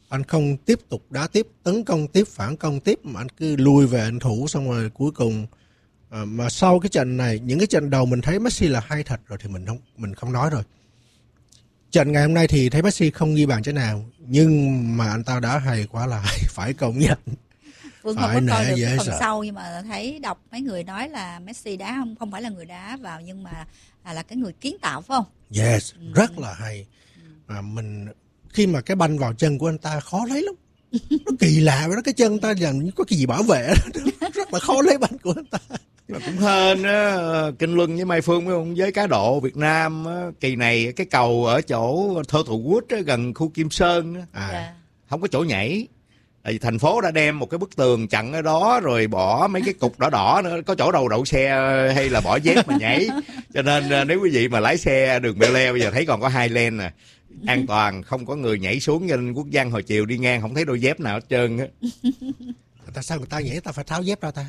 anh không tiếp tục đá tiếp, tấn công tiếp, phản công tiếp, mà anh cứ lui về anh thủ, xong rồi cuối cùng mà sau cái trận này, những cái trận đầu mình thấy Messi là hay thật rồi thì mình không nói rồi. Trận ngày hôm nay thì thấy Messi không ghi bàn chỗ nào, nhưng mà anh ta đã hay quá là phải công nhận. Phương không có coi được cái phần sau, nhưng mà thấy đọc mấy người nói là Messi đá không phải là người đá vào, nhưng mà là cái người kiến tạo, phải không? Yes, rất là hay. Mình khi mà cái banh vào chân của anh ta khó lấy lắm. Nó kỳ lạ vậy đó, cái chân anh ta làm có cái gì bảo vệ đó. Rất là khó lấy banh của anh ta. Nhưng mà cũng hên á, Kinh Luân với Mai Phương với ông, với cá độ Việt Nam á, kỳ này cái cầu ở chỗ Thơ Thụ Quýt á, gần khu Kim Sơn á, không có chỗ nhảy. Tại vì thành phố đã đem một cái bức tường chặn ở đó, rồi bỏ mấy cái cục đỏ đỏ nữa, có chỗ đâu đậu xe hay là bỏ dép mà nhảy. Cho nên nếu quý vị mà lái xe đường Bel Air bây giờ thấy còn có 2 lane nè, an toàn, không có người nhảy xuống, nên Quốc Văn hồi chiều đi ngang không thấy đôi dép nào hết trơn á. Tại sao người ta nhảy ta phải tháo dép ra ta?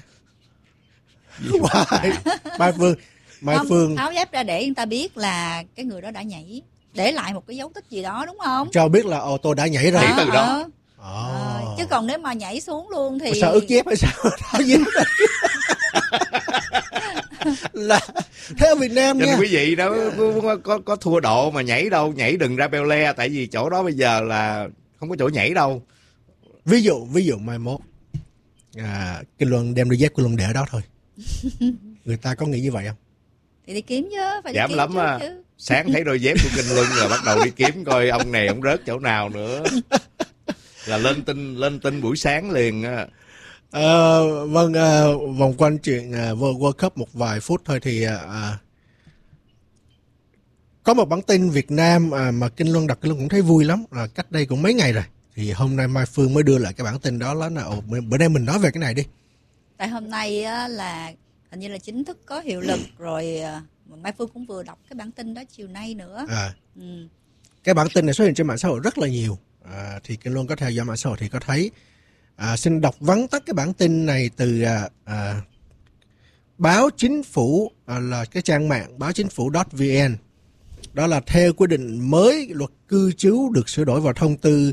Mai Phương tháo dép ra để người ta biết là cái người đó đã nhảy, để lại một cái dấu tích gì đó, đúng không? Cho biết là tôi đã nhảy rồi. Từ đó. Chứ còn nếu mà nhảy xuống luôn thì sao ướt dép hay sao? Tháo dép là theo Việt Nam nha. Quý vị đó có thua độ mà nhảy đâu, nhảy đừng ra Bel Air, tại vì chỗ đó bây giờ là không có chỗ nhảy đâu. Ví dụ mai mốt Kinh Luân đem đôi dép của Luân để ở đó thôi. Người ta có nghĩ như vậy không? Thì đi kiếm chứ, phải dám đi kiếm lắm à. chứ. Sáng thấy đôi dép của Kinh Luân rồi bắt đầu đi kiếm coi ông này ông rớt chỗ nào nữa. Là lên tin buổi sáng liền á. Vâng, vòng quanh chuyện World Cup một vài phút thôi thì có một bản tin Việt Nam mà Kinh Luân đọc, Kinh Luân cũng thấy vui lắm, cách đây cũng mấy ngày rồi. Thì hôm nay Mai Phương mới đưa lại cái bản tin đó là bữa nay mình nói về cái này đi. Tại hôm nay á, là hình như là chính thức có hiệu lực rồi. Mai Phương cũng vừa đọc cái bản tin đó chiều nay nữa. Cái bản tin này xuất hiện trên mạng xã hội rất là nhiều. Thì Kinh Luân có theo dõi mạng xã hội thì có thấy. Xin đọc vắn tắt cái bản tin này từ báo chính phủ, là cái trang mạng báo chính phủ.vn. Đó là theo quy định mới, luật cư trú được sửa đổi vào thông tư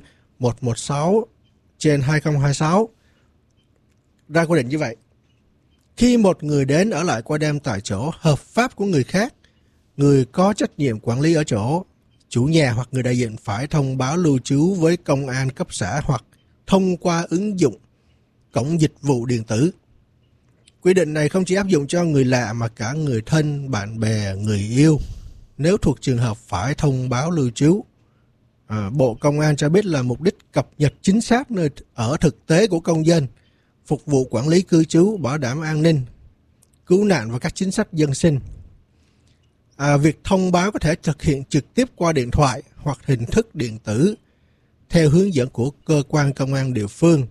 116/2026 ra quy định như vậy. Khi một người đến ở lại qua đêm tại chỗ hợp pháp của người khác, người có trách nhiệm quản lý ở chỗ, chủ nhà hoặc người đại diện phải thông báo lưu trú với công an cấp xã hoặc thông qua ứng dụng cổng dịch vụ điện tử. Quy định này không chỉ áp dụng cho người lạ mà cả người thân, bạn bè, người yêu, nếu thuộc trường hợp phải thông báo lưu trú. Bộ Công an cho biết là mục đích cập nhật chính xác nơi ở thực tế của công dân, phục vụ quản lý cư trú, bảo đảm an ninh, cứu nạn và các chính sách dân sinh. Việc thông báo có thể thực hiện trực tiếp qua điện thoại hoặc hình thức điện tử theo hướng dẫn của cơ quan công an địa phương.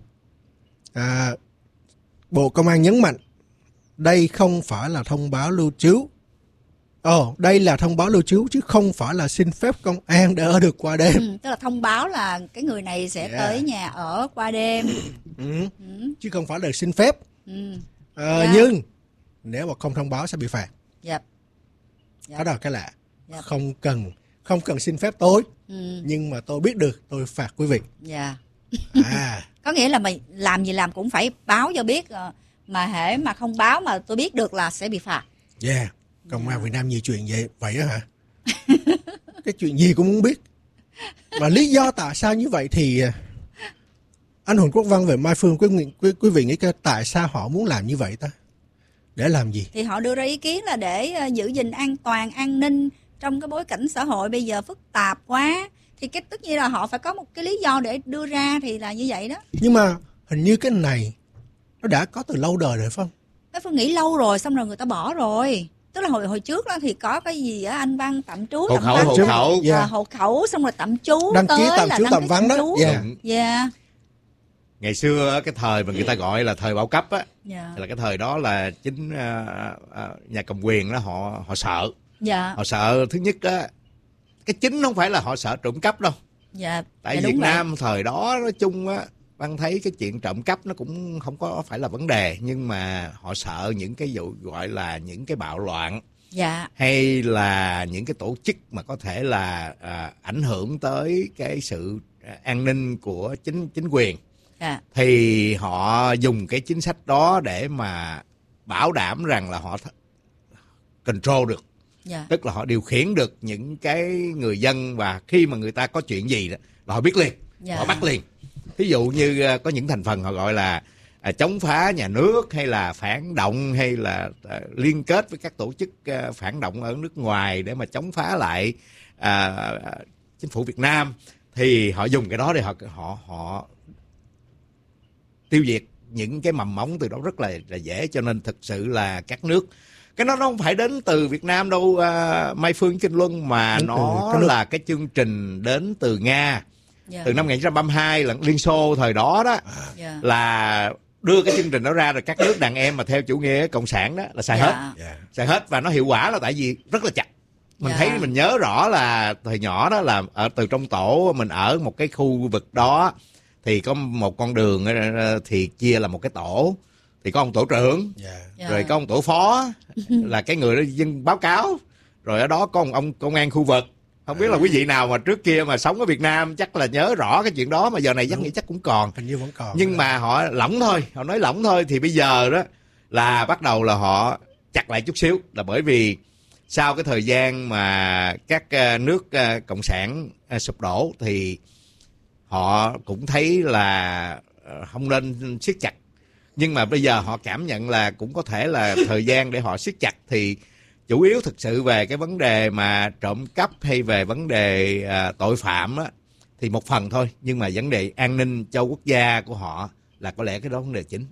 Bộ Công an nhấn mạnh đây không phải là thông báo lưu trú. Đây là thông báo lưu trú chứ không phải là xin phép công an để ở được qua đêm. Tức là thông báo là cái người này sẽ tới nhà ở qua đêm. Chứ không phải là xin phép. Nhưng nếu mà không thông báo sẽ bị phạt. Đó là cái lạ. Không cần xin phép tôi, nhưng mà tôi biết được tôi phạt quý vị. Có nghĩa là mày làm gì làm cũng phải báo cho biết, mà hễ mà không báo mà tôi biết được là sẽ bị phạt. Công an Việt Nam nhiều chuyện vậy á hả? Cái chuyện gì cũng muốn biết. Mà lý do tại sao như vậy thì anh Huỳnh Quốc Văn về Mai Phương, quý vị nghĩ tại sao họ muốn làm như vậy ta? Để làm gì? Thì họ đưa ra ý kiến là để giữ gìn an toàn, an ninh trong cái bối cảnh xã hội bây giờ phức tạp quá. Thì tất nhiên là họ phải có một cái lý do để đưa ra, thì là như vậy đó. Nhưng mà hình như cái này nó đã có từ lâu đời rồi phải không? Mai Phương nghĩ lâu rồi, xong rồi người ta bỏ rồi. Tức là hồi trước đó thì có cái gì á, anh Văn tạm trú, hộ khẩu, xong rồi tạm trú, đăng ký tạm trú tạm vắng đó. Ngày xưa cái thời mà người ta gọi là thời bao cấp á, là cái thời đó là chính nhà cầm quyền đó họ sợ. Họ sợ thứ nhất á, cái chính không phải là họ sợ trộm cắp đâu. Tại Việt Nam thời đó nói chung á, Văn thấy cái chuyện trộm cắp nó cũng không có phải là vấn đề, nhưng mà họ sợ những cái vụ gọi là những cái bạo loạn, hay là những cái tổ chức mà có thể là ảnh hưởng tới cái sự an ninh của chính quyền, thì họ dùng cái chính sách đó để mà bảo đảm rằng là họ control được. Tức là họ điều khiển được những cái người dân, và khi mà người ta có chuyện gì đó là họ biết liền, họ bắt liền. Ví dụ như có những thành phần họ gọi là chống phá nhà nước, hay là phản động, hay là liên kết với các tổ chức phản động ở nước ngoài để mà chống phá lại chính phủ Việt Nam, thì họ dùng cái đó để họ tiêu diệt những cái mầm móng từ đó rất là dễ. Cho nên thực sự là các nước, cái nó không phải đến từ Việt Nam đâu, Mai Phương, Kinh Luân, mà nó là cái chương trình đến từ Nga. Từ năm 1932 là Liên Xô thời đó đó, là đưa cái chương trình đó ra, rồi các nước đàn em mà theo chủ nghĩa cộng sản đó là xài hết. Xài hết, và nó hiệu quả là tại vì rất là chặt. Mình thấy, mình nhớ rõ là thời nhỏ đó là từ trong tổ mình ở một cái khu vực đó, thì có một con đường thì chia là một cái tổ, thì có ông tổ trưởng, rồi có ông tổ phó là cái người đó dân báo cáo, rồi ở đó có ông công an khu vực. Không biết là quý vị nào mà trước kia mà sống ở Việt Nam chắc là nhớ rõ cái chuyện đó, mà giờ này chắc nghĩ chắc cũng còn. Hình như vẫn còn. Nhưng mà họ lỏng thôi, họ nói lỏng thôi. Thì bây giờ đó là bắt đầu là họ chặt lại chút xíu, là bởi vì sau cái thời gian mà các nước cộng sản sụp đổ thì họ cũng thấy là không nên siết chặt. Nhưng mà bây giờ họ cảm nhận là cũng có thể là thời gian để họ siết chặt, thì chủ yếu thực sự về cái vấn đề mà trộm cắp hay về vấn đề tội phạm á, thì một phần thôi. Nhưng mà vấn đề an ninh cho quốc gia của họ là có lẽ cái đó vấn đề chính.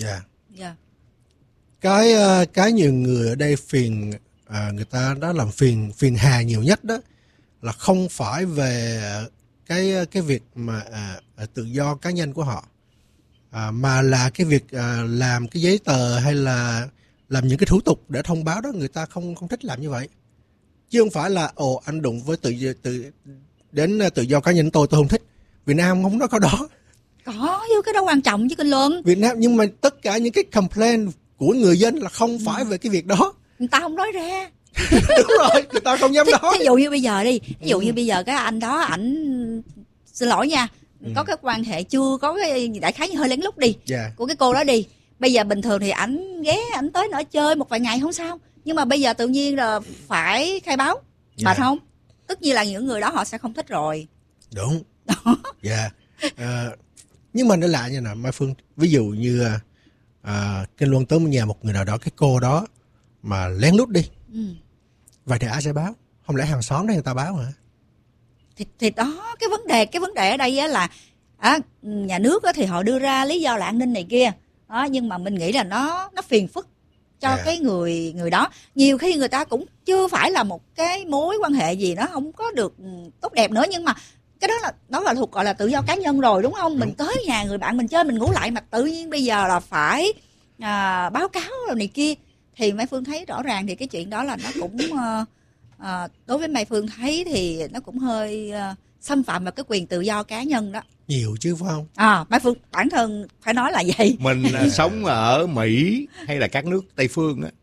Cái nhiều người ở đây phiền, người ta đã làm phiền hà nhiều nhất đó là không phải về cái việc mà tự do cá nhân của họ, mà là cái việc làm cái giấy tờ hay là làm những cái thủ tục để thông báo đó, người ta không thích làm như vậy. Chứ không phải là anh đụng với đến tự do cá nhân tôi không thích. Việt Nam không có đó. Có chứ, cái đó quan trọng chứ Kinh Luân. Việt Nam, nhưng mà tất cả những cái complaint của người dân là không phải về cái việc đó. Người ta không nói ra. Đúng rồi, người ta không dám nói. Ví dụ như bây giờ đi, ví dụ như bây giờ cái anh đó, ảnh xin lỗi nha, có cái quan hệ chưa có cái đại khái như hơi lén lút đi, của cái cô đó đi. Bây giờ bình thường thì ảnh ghé, ảnh tới nó chơi một vài ngày không sao, nhưng mà bây giờ tự nhiên là phải khai báo, mà không, tất nhiên là những người đó họ sẽ không thích rồi. Đúng. Nhưng mà nó lạ như nào Mai Phương, ví dụ như Kinh Luân tới nhà một người nào đó, cái cô đó mà lén lút đi, vậy thì ai sẽ báo? Không lẽ hàng xóm đấy người ta báo hả? Thì đó, cái vấn đề ở đây á là nhà nước á thì họ đưa ra lý do là an ninh này kia đó, nhưng mà mình nghĩ là nó phiền phức cho cái người đó. Nhiều khi người ta cũng chưa phải là một cái mối quan hệ gì, nó không có được tốt đẹp nữa, nhưng mà cái đó là thuộc gọi là tự do cá nhân rồi, đúng không? Mình tới nhà người bạn mình chơi, mình ngủ lại, mà tự nhiên bây giờ là phải báo cáo rồi này kia, thì Mai Phương thấy rõ ràng thì cái chuyện đó là nó cũng đối với Mai Phương thấy thì nó cũng hơi xâm phạm vào cái quyền tự do cá nhân đó. Nhiều chứ phải không? Mai Phương bản thân phải nói là vậy. Mình sống ở Mỹ hay là các nước Tây phương á,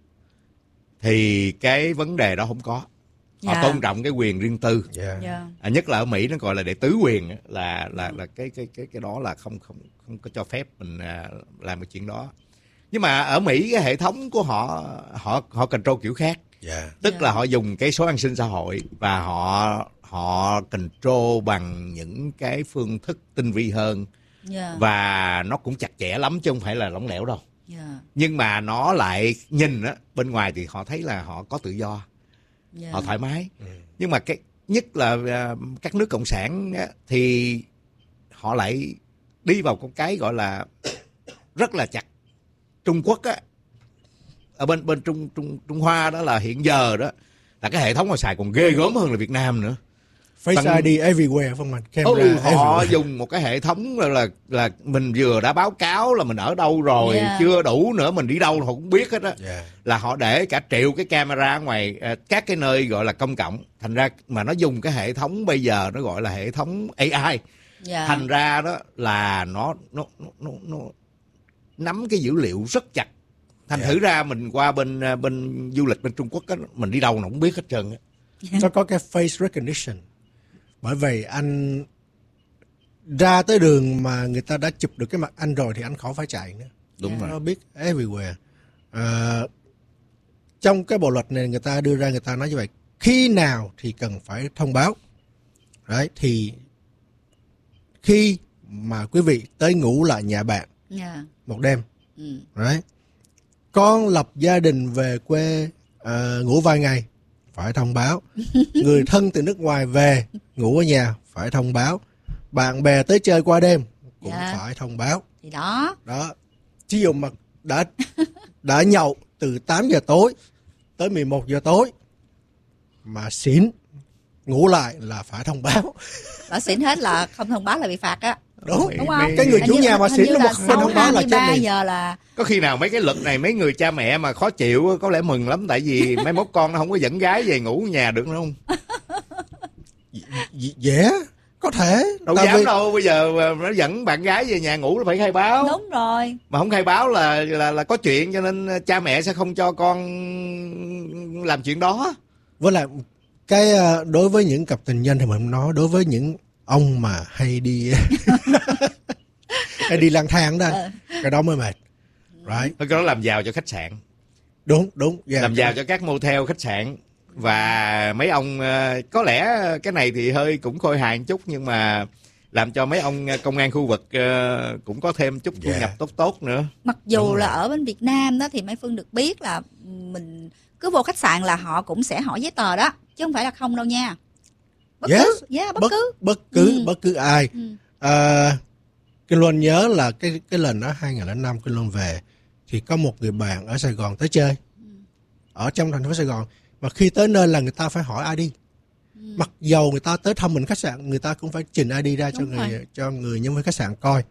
thì cái vấn đề đó không có. Họ tôn trọng cái quyền riêng tư. Nhất là ở Mỹ nó gọi là đệ tứ quyền, là cái đó là không có cho phép mình làm cái chuyện đó. Nhưng mà ở Mỹ cái hệ thống của họ control kiểu khác. Tức là họ dùng cái số an sinh xã hội, và họ control bằng những cái phương thức tinh vi hơn. Và nó cũng chặt chẽ lắm chứ không phải là lỏng lẻo đâu. Nhưng mà nó lại nhìn á, bên ngoài thì họ thấy là họ có tự do, họ thoải mái. Nhưng mà cái nhất là các nước cộng sản á, thì họ lại đi vào con cái gọi là rất là chặt. Trung Quốc á, ở bên Trung Hoa đó là hiện giờ đó là cái hệ thống họ xài còn ghê gớm hơn là Việt Nam nữa. Face ID everywhere không anh? Họ dùng một cái hệ thống là mình vừa đã báo cáo là mình ở đâu rồi, chưa đủ nữa mình đi đâu họ cũng biết hết á. Là họ để cả triệu cái camera ngoài các cái nơi gọi là công cộng. Thành ra mà nó dùng cái hệ thống bây giờ nó gọi là hệ thống AI. Thành ra đó là nó nắm cái dữ liệu rất chặt. Thành thử ra mình qua bên du lịch bên Trung Quốc á, mình đi đâu nó cũng biết hết trơn á. Nó có cái face recognition. Bởi vì anh ra tới đường mà người ta đã chụp được cái mặt anh rồi thì anh khỏi phải chạy nữa. Đúng rồi. Nó biết everywhere. Trong cái bộ luật này người ta đưa ra, người ta nói như vậy, khi nào thì cần phải thông báo. Đấy, thì khi mà quý vị tới ngủ lại nhà bạn một đêm, đấy, con lập gia đình về quê ngủ vài ngày phải thông báo. Người thân từ nước ngoài về ngủ ở nhà phải thông báo. Bạn bè tới chơi qua đêm cũng phải thông báo. Thì đó. Ví dụ mà đã nhậu từ 8 giờ tối tới 11 giờ tối mà xỉn ngủ lại là phải thông báo. Đã xỉn hết là không thông báo là bị phạt á. Đúng không? Cái người chủ nhà mà xỉn lúc mà không thông báo là chết liền. Giờ là có khi nào mấy cái luật này mấy người cha mẹ mà khó chịu có lẽ mừng lắm, tại vì mấy mốt con nó không có dẫn gái về ngủ nhà được nữa không? Dễ, có thể. Đâu dám đâu, bây giờ nó dẫn bạn gái về nhà ngủ nó phải khai báo. Đúng rồi. Mà không khai báo là có chuyện, cho nên cha mẹ sẽ không cho con làm chuyện đó. Với lại cái đối với những cặp tình nhân thì mình nói, đối với những ông mà hay đi hay đi lang thang đó, cái đó mới mệt. Right. Cái đó làm giàu cho khách sạn. Đúng. Yeah, làm giàu cho các motel khách sạn. Và mấy ông có lẽ cái này thì hơi cũng khôi hài một chút, nhưng mà làm cho mấy ông công an khu vực cũng có thêm chút thu nhập tốt nữa. Mặc dù là ở bên Việt Nam đó thì Mai Phương được biết là mình cứ vô khách sạn là họ cũng sẽ hỏi giấy tờ đó, chứ không phải là không đâu nha. Bất cứ ai. Kinh Luân nhớ là cái lần đó 2005 Kinh Luân về thì có một người bạn ở Sài Gòn tới chơi, ở trong thành phố Sài Gòn, mà khi tới nơi là người ta phải hỏi ID. Mặc dầu người ta tới thăm mình khách sạn, người ta cũng phải trình ID ra cho người nhân viên khách sạn coi.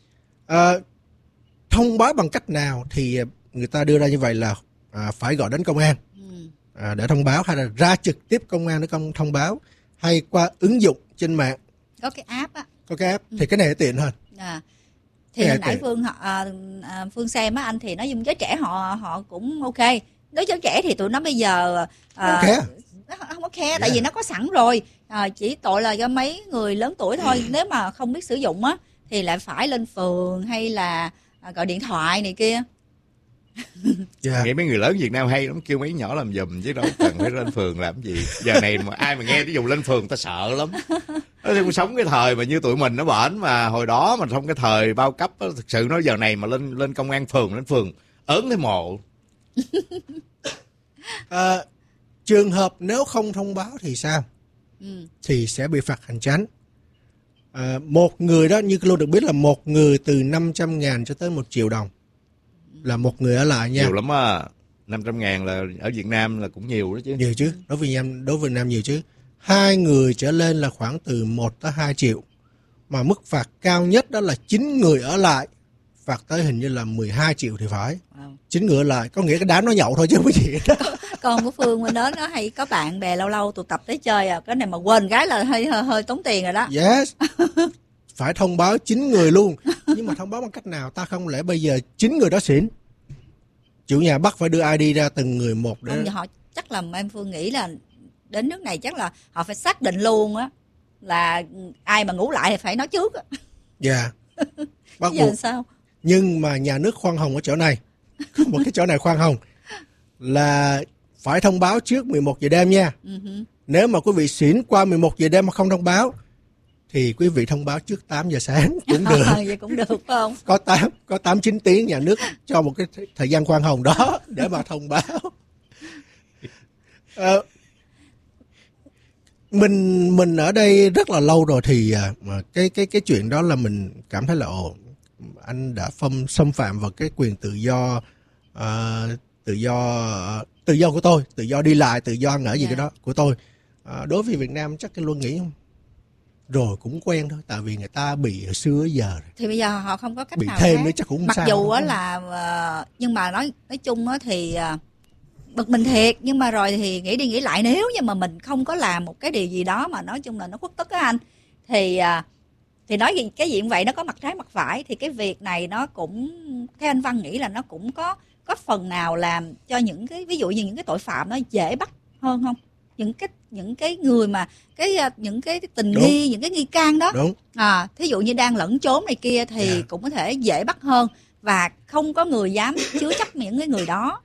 Thông báo bằng cách nào thì người ta đưa ra như vậy là phải gọi đến công an để thông báo, hay là ra trực tiếp công an để thông báo, hay qua ứng dụng trên mạng. Có cái app á. Có cái app thì cái này tiện hơn. Thì hồi nãy Phương xem á anh, thì nói chung giới trẻ họ cũng ok. Đối với trẻ thì tụi nó bây giờ không có khe, tại vì nó có sẵn rồi. Chỉ tội là do mấy người lớn tuổi thôi, nếu mà không biết sử dụng á thì lại phải lên phường hay là gọi điện thoại này kia. Nghĩ mấy người lớn Việt Nam hay lắm, kêu mấy nhỏ làm giùm chứ đâu cần phải lên phường làm gì. Giờ này mà ai mà nghe cái dùng lên phường ta sợ lắm. Nó không sống cái thời mà như tụi mình nó bển, mà hồi đó mà trong cái thời bao cấp đó, thực sự nói giờ này mà lên công an phường, lên phường ớn thấy mồ. Trường hợp nếu không thông báo thì sao? Thì sẽ bị phạt hành chánh. Một người đó, như Lưu được biết là một người từ 500.000 cho tới 1 triệu đồng là một người ở lại nha. Nhiều lắm á. 500.000 là ở Việt Nam là cũng nhiều đó chứ. Nhiều chứ, đối với Việt Nam nhiều chứ. 2 người trở lên là khoảng từ 1 tới 2 triệu. Mà mức phạt cao nhất đó là 9 người ở lại, phạt tới hình như là 12 triệu thì phải. 9 người ở lại, có nghĩa cái đám nó nhậu thôi chứ không có gì đó. Con của Phương bên đó nó hay có bạn bè lâu lâu tụ tập tới chơi cái này mà quên cái là hơi tốn tiền rồi đó. Yes. Phải thông báo 9 người luôn. Nhưng mà thông báo bằng cách nào? Ta không lẽ bây giờ 9 người đó xỉn, chủ nhà bắt phải đưa ID ra từng người một để... Không, họ chắc là em Phương nghĩ là đến nước này chắc là họ phải xác định luôn á là ai mà ngủ lại thì phải nói trước á. Dạ. Bắt buộc. Sao? Nhưng mà nhà nước khoan hồng ở chỗ này. Có một cái chỗ này khoan hồng là phải thông báo trước 11 giờ đêm nha. Nếu mà quý vị xỉn qua 11 giờ đêm mà không thông báo thì quý vị thông báo trước 8 giờ sáng cũng được. Vậy cũng được phải không? Có 8-9 tiếng nhà nước cho một cái thời gian khoan hồng đó để mà thông báo. Mình ở đây rất là lâu rồi thì cái chuyện đó là mình cảm thấy là anh đã xâm phạm vào cái quyền tự do của tôi, tự do đi lại, tự do ăn ở gì cái đó của tôi. Đối với Việt Nam chắc cái Luân nghĩ không? Rồi cũng quen thôi, tại vì người ta bị hồi xưa giờ rồi. Thì bây giờ họ không có cách bị nào thêm khác. Nữa chắc cũng mặc sao dù á là nhưng mà nói chung á thì bực mình thiệt, nhưng mà rồi thì nghĩ đi nghĩ lại, nếu như mà mình không có làm một cái điều gì đó mà nói chung là nó khuất tất á anh, thì nói cái gì cũng vậy, nó có mặt trái mặt phải, thì cái việc này nó cũng, cái anh Văn nghĩ là nó cũng có phần nào làm cho những cái ví dụ như những cái tội phạm nó dễ bắt hơn không? những cái người mà những cái tình Đúng. nghi, những cái nghi can đó. Đúng. Thí dụ như đang lẫn trốn này kia thì cũng có thể dễ bắt hơn, và không có người dám chứa chấp những cái người đó.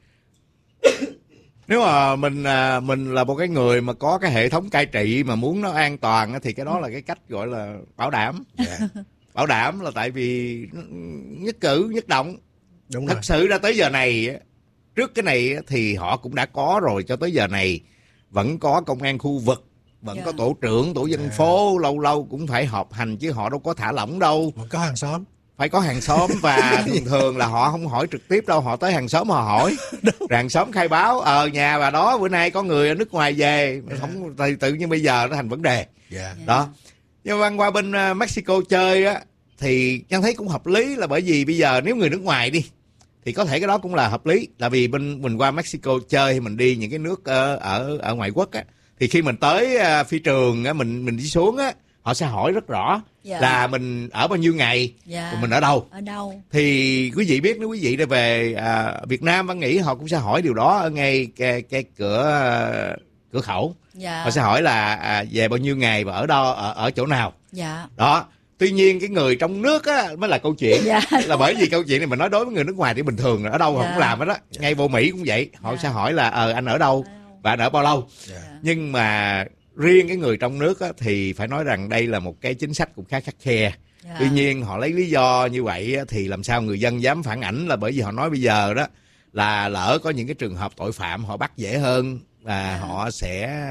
Nếu mà mình là một cái người mà có cái hệ thống cai trị mà muốn nó an toàn thì cái đó là cái cách gọi là bảo đảm. Bảo đảm là tại vì nhất cử nhất động. Đúng thật rồi. sự ra tới giờ này, trước cái này thì họ cũng đã có rồi, cho tới giờ này vẫn có công an khu vực, vẫn có tổ trưởng, tổ dân phố, lâu lâu cũng phải họp hành chứ họ đâu có thả lỏng đâu. Vẫn có hàng xóm. Phải có hàng xóm, và thường là họ không hỏi trực tiếp đâu, họ tới hàng xóm họ hỏi. Hàng xóm khai báo nhà bà đó bữa nay có người ở nước ngoài về, không thì tự nhiên bây giờ nó thành vấn đề. Đó. Nhưng mà qua bên Mexico chơi á thì Nhân thấy cũng hợp lý, là bởi vì bây giờ nếu người nước ngoài đi thì có thể cái đó cũng là hợp lý, là vì mình qua Mexico chơi thì mình đi những cái nước ở ngoại quốc á, thì khi mình tới phi trường á, mình đi xuống á, họ sẽ hỏi rất rõ là mình ở bao nhiêu ngày, mình ở đâu. Thì quý vị biết, nếu quý vị đã về Việt Nam, Văn nghĩ họ cũng sẽ hỏi điều đó ở ngay cái cửa khẩu. Họ sẽ hỏi là về bao nhiêu ngày và ở đâu, ở chỗ nào. Đó. Tuy nhiên cái người trong nước á mới là câu chuyện. Là bởi vì câu chuyện này mình nói đối với người nước ngoài thì bình thường, ở đâu họ cũng làm hết đó. Ngay vô Mỹ cũng vậy, họ sẽ hỏi là anh ở đâu và anh ở bao lâu. Nhưng mà riêng cái người trong nước á, thì phải nói rằng đây là một cái chính sách cũng khá khắt khe. Tuy nhiên họ lấy lý do như vậy á, thì làm sao người dân dám phản ảnh, là bởi vì họ nói bây giờ đó là lỡ có những cái trường hợp tội phạm họ bắt dễ hơn, và họ sẽ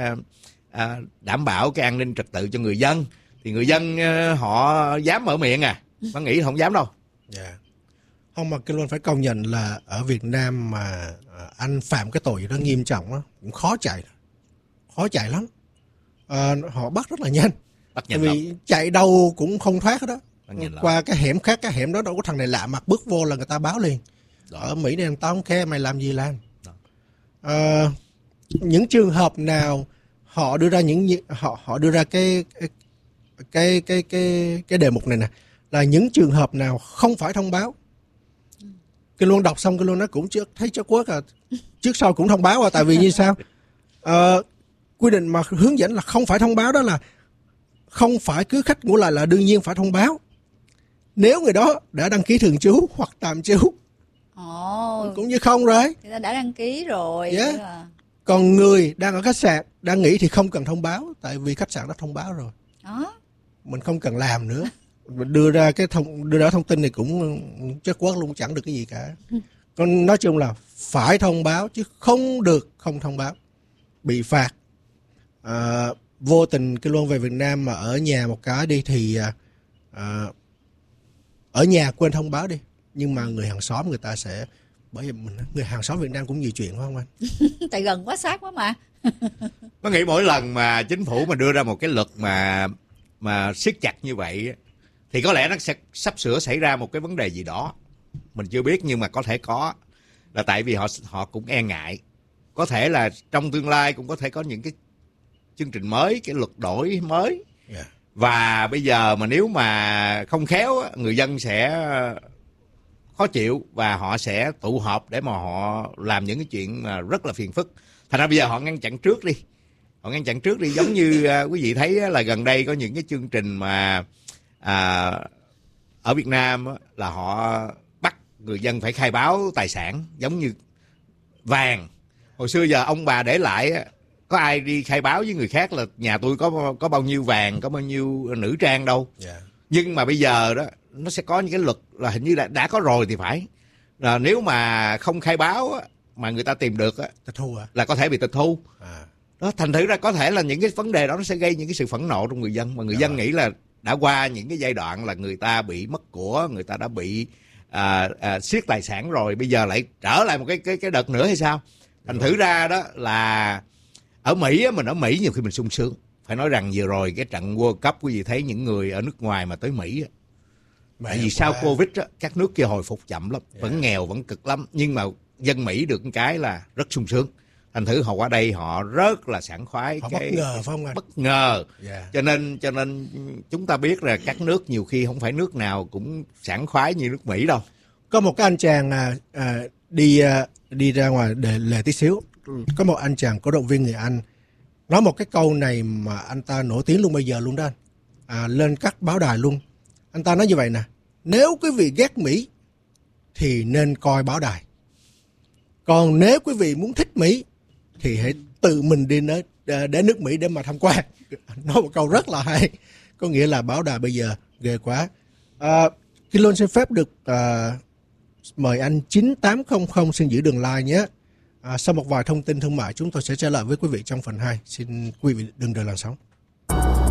đảm bảo cái an ninh trật tự cho người dân, thì người dân họ dám mở miệng Bác nghĩ không dám đâu. Không, mà Kinh Luân phải công nhận là ở Việt Nam mà anh phạm cái tội gì đó nghiêm trọng đó, cũng khó chạy lắm. Họ bắt rất là nhanh, tại vì chạy đâu cũng không thoát hết đó. Qua cái hẻm khác, cái hẻm đó đâu có thằng này lạ mặt bước vô là người ta báo liền. Ở Mỹ này tao không khe mày làm gì làm. Những trường hợp nào họ đưa ra họ đưa ra cái đề mục này nè, là những trường hợp nào không phải thông báo. Kinh Luân đọc xong Kinh Luân nó cũng thấy chất quất trước sau cũng thông báo tại vì như sao? Quy định mà hướng dẫn là không phải thông báo, đó là không phải cứ khách ngủ lại là đương nhiên phải thông báo. Nếu người đó đã đăng ký thường trú hoặc tạm trú cũng như không rồi, người ta đã đăng ký rồi. Còn người đang ở khách sạn đang nghỉ thì không cần thông báo, tại vì khách sạn đã thông báo rồi. Mình không cần làm nữa. Mình đưa ra thông tin này cũng chất quất luôn, chẳng được cái gì cả. Còn nói chung là phải thông báo chứ không được không thông báo, bị phạt. Vô tình Kinh Luân về Việt Nam mà ở nhà một cái đi thì ở nhà quên thông báo đi, nhưng mà người hàng xóm người ta sẽ, bởi vì người hàng xóm Việt Nam cũng nhiều chuyện phải không anh? Tại gần quá, sát quá mà. Tôi nghĩ mỗi lần mà chính phủ mà đưa ra một cái luật mà siết chặt như vậy thì có lẽ nó sẽ sắp sửa xảy ra một cái vấn đề gì đó, mình chưa biết, nhưng mà có thể có, là tại vì họ cũng e ngại, có thể là trong tương lai cũng có thể có những cái chương trình mới, cái luật đổi mới. Và bây giờ mà nếu mà không khéo, người dân sẽ khó chịu và họ sẽ tụ họp để mà họ làm những cái chuyện mà rất là phiền phức. Thành ra bây giờ họ ngăn chặn trước đi. Giống như quý vị thấy là gần đây có những cái chương trình mà ở Việt Nam là họ bắt người dân phải khai báo tài sản, giống như vàng. Hồi xưa giờ ông bà để lại, có ai đi khai báo với người khác là nhà tôi có bao nhiêu vàng, có bao nhiêu nữ trang đâu. Nhưng mà bây giờ đó nó sẽ có những cái luật là hình như đã có rồi thì phải, là nếu mà không khai báo mà người ta tìm được tịch thu là có thể bị tịch thu. Đó, thành thử ra có thể là những cái vấn đề đó nó sẽ gây những cái sự phẫn nộ trong người dân, mà người dân nghĩ là đã qua những cái giai đoạn là người ta bị mất của, người ta đã bị siết tài sản rồi, bây giờ lại trở lại một cái đợt nữa hay sao? Thành thử ra đó là ở Mỹ, mình ở Mỹ nhiều khi mình sung sướng. Phải nói rằng vừa rồi cái trận World Cup, quý vị thấy những người ở nước ngoài mà tới Mỹ tại vì sau Covid các nước kia hồi phục chậm lắm, vẫn nghèo, vẫn cực lắm, nhưng mà dân Mỹ được một cái là rất sung sướng. Thành thử họ qua đây họ rất là sảng khoái, họ bất ngờ phải không anh? Bất ngờ. Cho nên chúng ta biết là các nước nhiều khi không phải nước nào cũng sảng khoái như nước Mỹ đâu. Có một cái anh chàng đi ra ngoài để lề tí xíu, có một anh chàng cổ động viên người Anh nói một cái câu này mà anh ta nổi tiếng luôn bây giờ luôn đó anh. Lên các báo đài luôn. Anh ta nói như vậy nè: nếu quý vị ghét Mỹ thì nên coi báo đài. Còn nếu quý vị muốn thích Mỹ thì hãy tự mình đi đến nước Mỹ để mà tham quan. Nói một câu rất là hay. Có nghĩa là báo đài bây giờ ghê quá. Kim Luân xin phép được mời anh 9800 xin giữ đường line nhé. Sau một vài thông tin thương mại chúng tôi sẽ trở lại với quý vị trong phần 2. Xin quý vị đừng rời làn sóng.